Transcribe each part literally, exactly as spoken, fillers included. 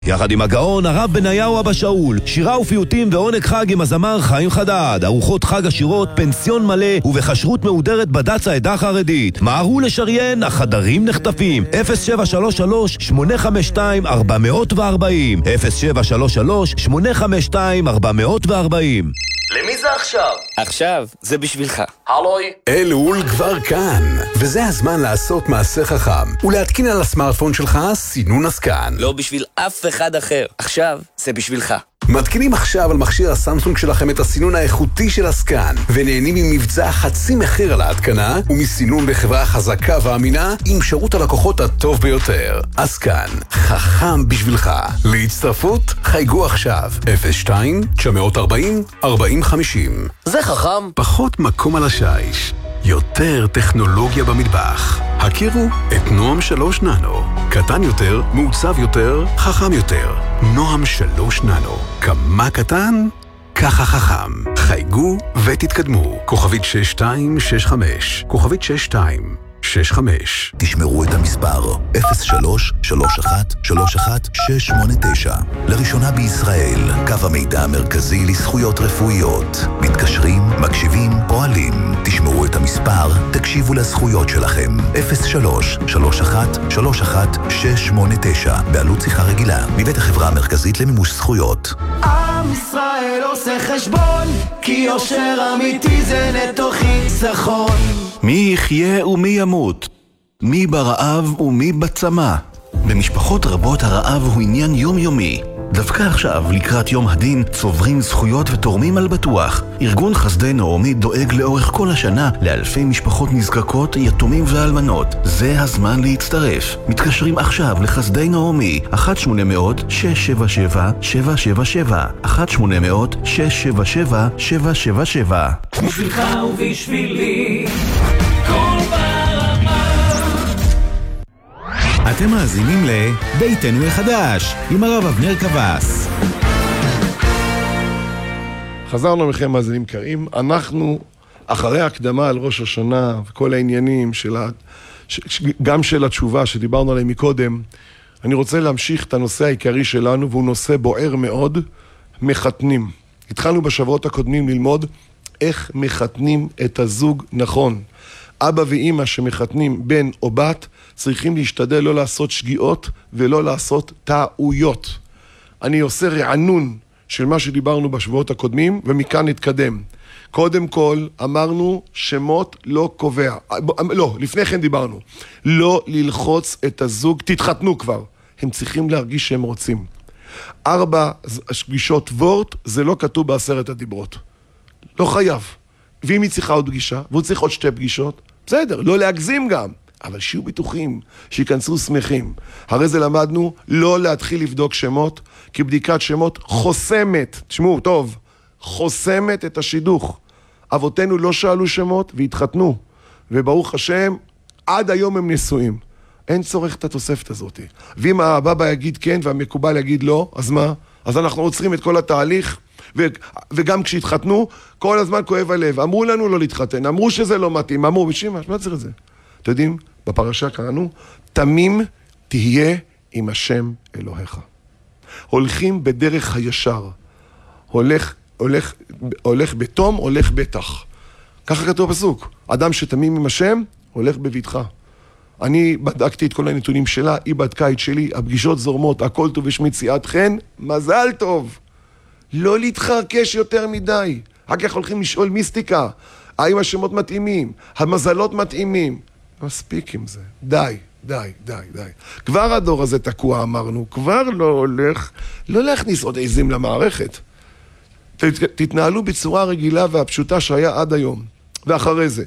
יחד עם הגאון הרב בניהו אבא שאול, שירה ופיוטים ועונג חג עם הזמר חיים חדד, ארוחות חג עשירות, פנסיון מלא ובכשרות מהודרת בד"ץ העדה החרדית. מהרו לשריין, החדרים נחטפים. אפס שבע שלוש שלוש שמונה חמש שתיים ארבע ארבע אפס אפס שבע שלוש שלוש שמונה חמש שתיים ארבע ארבע. למי זה עכשיו? עכשיו זה בשבילך. הלוי? אלול כבר כאן, וזה הזמן לעשות מעשה חכם ולהתקין על הסמארטפון שלך סינון הסקן. לא בשביל אף אחד אחר. עכשיו זה בשבילך. מתקינים עכשיו על מכשיר הסמסונג שלכם את הסינון האיכותי של הסקן, ונהנים ממבצע חצי מחיר על ההתקנה, ומסינון בחברה חזקה ואמינה עם שירות הלקוחות הטוב ביותר. הסקן, חכם בשבילך. להצטרפות, חייגו עכשיו אפס שתיים תשע ארבעים ארבעים חמישים. זה חכם. פחות מקום על השיש, יותר טכנולוגיה במטבח. הכירו את נועם שלוש ננו. קטן יותר, מעוצב יותר, חכם יותר. נועם שלוש ננו. כמה קטן, ככה חכם. חייגו ותתקדמו. כוכבית שש שתיים שש חמש. כוכבית שש שתיים שש חמש. תשמרו את המספר אפס שלוש שלוש אחת שלוש אחת שש שמונה תשע. לראשונה בישראל, קו המידע המרכזי לזכויות רפואיות. מתקשרים, מקשיבים, פועלים. תשמרו את המספר, תקשיבו לזכויות שלכם. אפס שלוש שלוש אחת שלוש אחת שש שמונה תשע. בעלות שיחה רגילה, מבית החברה המרכזית למימוש זכויות. עם ישראל עושה חשבון, כי יושר אמיתי זה נטו חיסכון. מי יחיה ומי ימות? מי ברעב ומי בצמא? במשפחות רבות הרעב הוא עניין יומיומי. דווקא עכשיו, לקראת יום הדין, צוברים זכויות ותורמים על בטוח. ארגון חסדי נעמי דואג לאורך כל השנה לאלפי משפחות נזקקות, יתומים ואלמנות. זה הזמן להצטרף. מתקשרים עכשיו לחסדי נעמי, אחת שמונה אפס אפס שש שבע שבע שבע שבע שבע, אחת שמונה אפס אפס שש שבע שבע שבע שבע שבע. בשבילך ובשבילי כל ברמה. אתם מאזינים לביתנו החדש עם הרב אבנר קבס. חזרנו לכם מאזינים קרים. אנחנו אחרי הקדמה על ראש השנה וכל העניינים של ה... גם של התשובה שדיברנו עליהם מקודם, אני רוצה להמשיך את הנושא העיקרי שלנו, והוא נושא בוער מאוד, מחתנים. התחלנו בשבועות הקודמים ללמוד איך מחתנים את הזוג נכון. אבא ואמא שמחתנים בן או בת צריכים להשתדל לא לעשות שגיאות ולא לעשות טעויות. אני עושה רענון של מה שדיברנו בשבועות הקודמים, ומכאן נתקדם. קודם כל אמרנו שמות לא קובע. לא, לפני כן דיברנו. לא ללחוץ את הזוג, תתחתנו כבר. הם צריכים להרגיש שהם רוצים. ארבע פגישות וורט, זה לא כתוב בעשרת הדיברות. לא חייב. ואם היא צריכה עוד פגישה, והוא צריך עוד שתי פגישות, בסדר, לא להגזים גם. אבל שיהיו ביטוחים, שיכנסו שמחים. הרי זה למדנו לא להתחיל לבדוק שמות, כי בדיקת שמות חוסמת, תשמעו, טוב, חוסמת את השידוך. אבותינו לא שאלו שמות והתחתנו, וברוך השם, עד היום הם נשואים. אין צורך את התוספת הזאת. ואם הבבא יגיד כן והמקובל יגיד לא, אז מה? אז אנחנו עוצרים את כל התהליך, ו- וגם כשהתחתנו, כל הזמן כואב הלב. אמרו לנו לא להתחתן, אמרו שזה לא מתאים, אמרו, בשביל מה? מה צריך את זה? אתם יודעים, בפרשה קראנו, תמים תהיה עם השם אלוהיך. הולכים בדרך הישר. הולך, הולך, הולך בתום, הולך בטח. ככה כתוב בפסוק. אדם שתמים עם השם, הולך בביתך. אני בדקתי את כל הנתונים שלה, היא בדקה את שלי, הפגישות זורמות, הכל טוב ושמית סיעת חן, מזל טוב. לא להתחרקש יותר מדי. רק איך הולכים לשאול מיסטיקה, האם השמות מתאימים, המזלות מתאימים. מספיק עם זה. די, די, די, די. כבר הדור הזה תקוע, אמרנו, כבר לא הולך, לא להכניס עוד עזים למערכת. תתנהלו בצורה רגילה והפשוטה שהיה עד היום. ואחרי זה,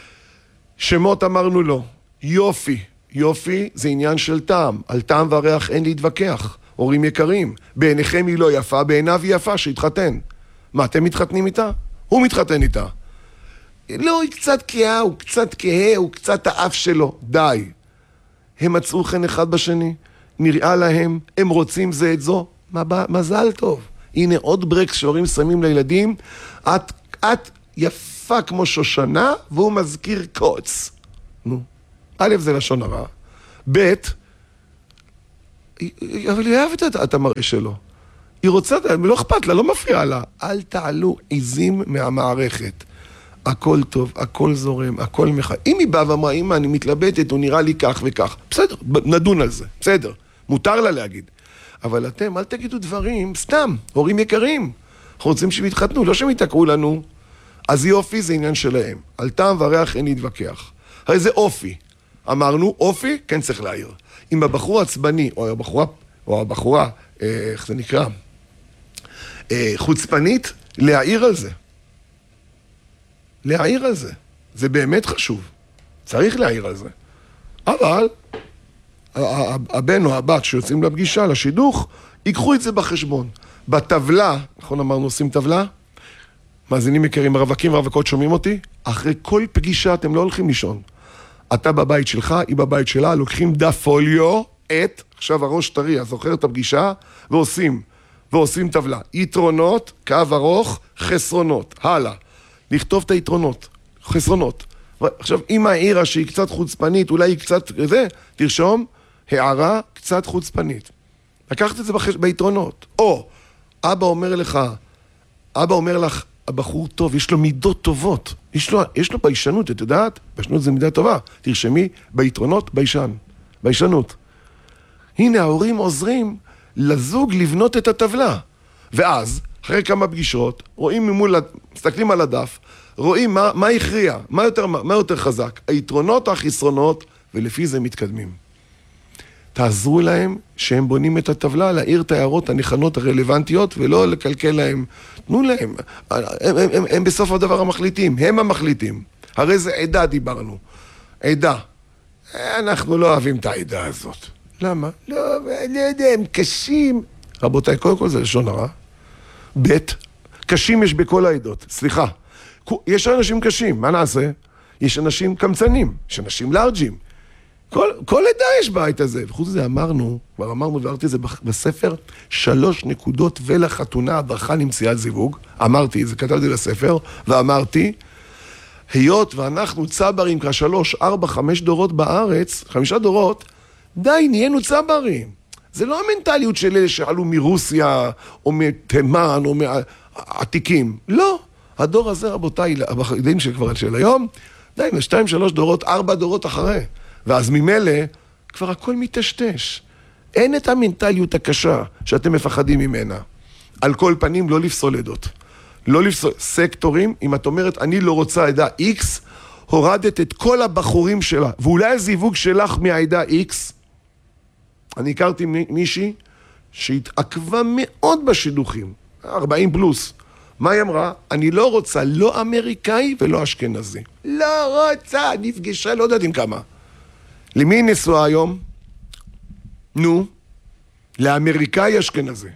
שמות אמרנו לא. יופי, יופי זה עניין של טעם. על טעם והריח אין להתווכח. הורים יקרים, בעיניכם היא לא יפה, בעיניו היא יפה, שהתחתן. מה, אתם מתחתנים איתה? הוא מתחתן איתה. לא, היא קצת כהה, הוא קצת כהה, הוא קצת האף שלו. די. הם מצאו חן אחד בשני, נראה להם, הם רוצים זה את זו. מזל טוב. הנה עוד ברקס שהורים שמים לילדים. את, את יפה כמו שושנה, והוא מזכיר קוץ. נו. א' זה לשון הרע. ב' אבל היא אוהבת את המראה שלו. היא רוצה, לא אכפת לה, לא מפריע לה. אל תעלו עיזים מהמערכת. הכל טוב, הכל זורם, הכל מחר. אם היא באה ואמרה, אמא, אני מתלבטת, הוא נראה לי כך וכך. בסדר, נדון על זה, בסדר. מותר לה להגיד. אבל אתם, אל תגידו דברים, סתם, הורים יקרים. אנחנו רוצים שהם יתחתנו, לא שהם יתקעו לנו. אז יופי זה עניין שלהם. על טעם וריח אין להתווכח. הרי זה אופי. אמרנו, אופי, כן צריך להעיר. אם הבחור עצבני, או הבחורה, או הבחורה, אה, איך זה נקרא? אה, חוצפנית, להעיר על זה. להעיר על זה. זה באמת חשוב. צריך להעיר על זה. אבל, הבן או הבת שיוצאים לפגישה, לשידוך, ייקחו את זה בחשבון. בטבלה, נכון אמרנו, עושים טבלה? מאזינים יקרים, רווקים ורווקות שומעים אותי? אחרי כל פגישה אתם לא הולכים לישון. אתה בבית שלך, היא בבית שלה, לוקחים דף פוליו, את, עכשיו הראש טרי, זוכר את הפגישה, ועושים, ועושים טבלה. יתרונות, קו ארוך, חסרונות. הלאה. לכתוב את היתרונות, חסרונות. עכשיו, אם העירה שהיא קצת חוצפנית, אולי היא קצת, זה, תרשום, הערה קצת חוצפנית. לקחת את זה בחש... ביתרונות. או, אבא אומר לך, אבא אומר לך, הבחור טוב, יש לו מידות טובות. יש לו, יש לו בישנות, את יודעת? בישנות זה מידה טובה. תרשמי, ביתרונות, בישן. בישנות. הנה, ההורים עוזרים לזוג לבנות את הטבלה. ואז, אחרי כמה פגישות, רואים ממול, מסתכלים על הדף, רואים מה, מה הכריע, מה יותר, מה יותר חזק, היתרונות או החסרונות, ולפי זה מתקדמים. תעזרו להם שהם בונים את הטבלה, להעיר את ההערות הנכונות הרלוונטיות, ולא לקלקל להם. תנו להם. הם, הם, הם, הם בסוף הדבר המחליטים, הם המחליטים. הרי זה עדה דיברנו. עדה. אנחנו לא אוהבים את העדה הזאת. למה? לא, לא יודע, הם קשים. רבותיי, קודם כל זה לשון הרע. ב' קשים יש בכל העדות. סליחה. יש אנשים קשים, מה נעשה? יש אנשים קמצנים, יש אנשים לארג'ים. כל, כל עדה יש בית הזה. וחוץ לזה אמרנו, כבר אמרנו ואמרתי את זה בספר, שלוש נקודות ולחתונה הברכה למציאת זיווג. אמרתי את זה, כתבתי בספר, ואמרתי, היות ואנחנו צברים כשלוש, ארבע, חמש דורות בארץ, חמישה דורות, די, נהיינו צברים. זה לא המנטליות של אלה שעלו מרוסיה, או מתימן, או מעתיקים. לא. הדור הזה, רבותיי, הבחדים של כבר של היום, די, שתיים, שלוש דורות, ארבע דורות אחרי. ואז ממילא, כבר הכל מתשתש. אין את המנטליות הקשה שאתם מפחדים ממנה. על כל פנים, לא לפסול עדות. לא לפסול סקטורים, אם את אומרת, אני לא רוצה עדה X, הורדת את כל הבחורים שלה, ואולי הזיווג שלך מהעדה X, אני הכרתי מישהי שהתעכבה מאוד בשידוכים, ארבעים פלוס. מה היא אמרה? אני לא רוצה לא אמריקאי ולא אשכנזי. לא רוצה, נפגשה, לא יודעת עם כמה. למי נשואה היום? נו, לאמריקאי אשכנזי.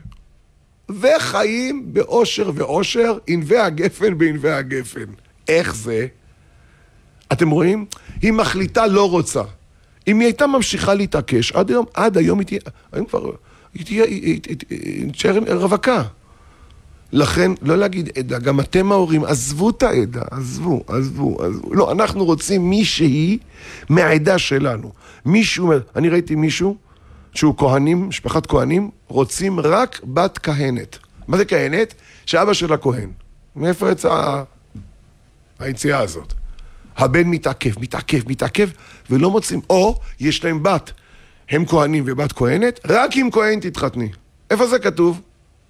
וחיים באושר ואושר, ענבי הגפן בענבי הגפן. איך זה? אתם רואים? היא מחליטה לא רוצה. אם היא הייתה ממשיכה להתעקש, עד היום, עד היום היא תהיה, היום כבר, היא תהיה, היא תהיה רווקה. לכן, לא להגיד עדה, גם אתם ההורים, עזבו את העדה, עזבו, עזבו, עזבו. לא, אנחנו רוצים מישהי מהעדה שלנו. מישהו, אני ראיתי מישהו, שהוא כהנים, משפחת כהנים, רוצים רק בת כהנת. מה זה כהנת? שאבא שלה כהן. מאיפה יצאה היציאה הזאת? הבן מתעכב, מתעכב, מתעכב, ולא מוצאים. או, יש להם בת, הם כהנים ובת כהנת, רק אם כהן תתחתני. איפה זה כתוב?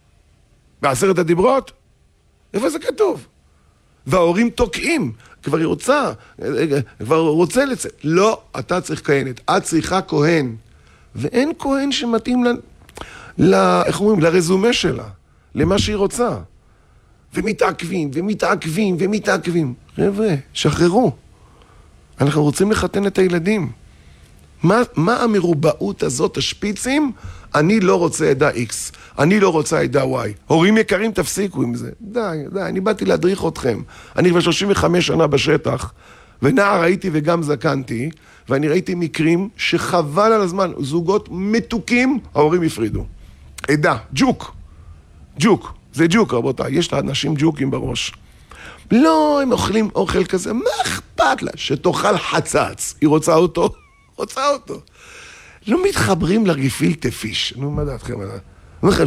בעשרת הדיברות? איפה זה כתוב? וההורים תוקעים, כבר היא רוצה, כבר רוצה לצאת. לא, אתה צריך כהנת, את צריכה כהן. ואין כהן שמתאים ל... ל... איך אומרים? לרזומה שלה, למה שהיא רוצה. ומתעכבים, ומתעכבים, ומתעכבים. חבר'ה, שחררו. אנחנו רוצים לחתן את הילדים. מה, מה המרובעות הזאת, השפיצים? אני לא רוצה עדה X, אני לא רוצה עדה Y. הורים יקרים, תפסיקו עם זה. די, די, אני באתי להדריך אתכם. אני כבר שלושים וחמש שנה בשטח, ונער הייתי וגם זקנתי, ואני ראיתי מקרים שחבל על הזמן, זוגות מתוקים, ההורים הפרידו. עדה, ג'וק. ג'וק, זה ג'וק רבותיי, יש לאנשים ג'וקים בראש. לא, הם אוכלים אוכל כזה, מה אכפת לה? שתאכל חצץ. היא רוצה אותו? רוצה אותו. לא מתחברים לגפילטע פיש. נו, מה דעתכם? אני אומר לכם,